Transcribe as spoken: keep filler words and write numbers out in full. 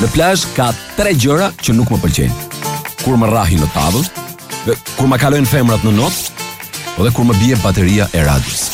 Në plazh ka tre gjëra që nuk më pëlqejnë. Kur më rrahin në tavë, dhe kur më kalojnë femrat në notë, dhe kur më bie bateria e radios.